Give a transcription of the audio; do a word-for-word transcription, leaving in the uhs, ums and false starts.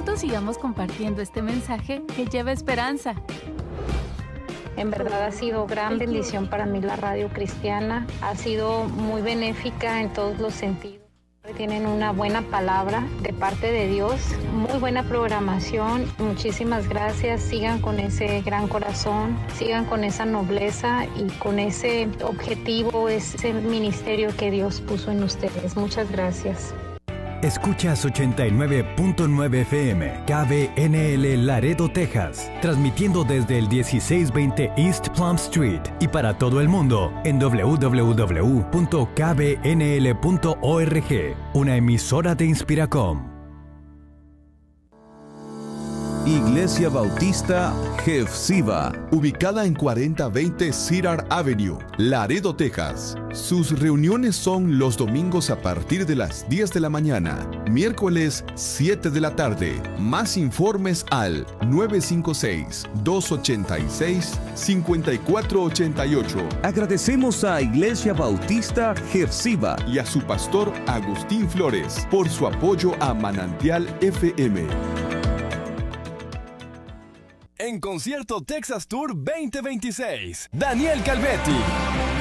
juntos sigamos compartiendo este mensaje que lleva esperanza. En verdad ha sido gran bendición para mí la radio cristiana. Ha sido muy benéfica en todos los sentidos. Tienen una buena palabra de parte de Dios, muy buena programación. Muchísimas gracias. Sigan con ese gran corazón, sigan con esa nobleza y con ese objetivo, ese ministerio que Dios puso en ustedes. Muchas gracias. Escuchas ochenta y nueve punto nueve F M, K B N L Laredo, Texas, transmitiendo desde el dieciséis veinte East Plum Street y para todo el mundo en doble u doble u doble u punto k b n l punto org, una emisora de Inspiracom. Iglesia Bautista Jefsiba, ubicada en cuarenta veinte Cedar Avenue, Laredo, Texas. Sus reuniones son los domingos a partir de las diez de la mañana, miércoles siete de la tarde. Más informes al nueve cinco seis, dos ocho seis, cinco cuatro ocho ocho. Agradecemos a Iglesia Bautista Jefsiba y a su pastor Agustín Flores por su apoyo a Manantial F M. En Concierto Texas Tour veinte veintiséis, Daniel Calvetti.